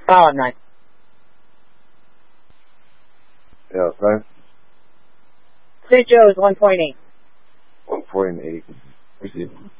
Solid 9. Yeah, it's nice. St. Joe's 1.8. 1.8. Receive.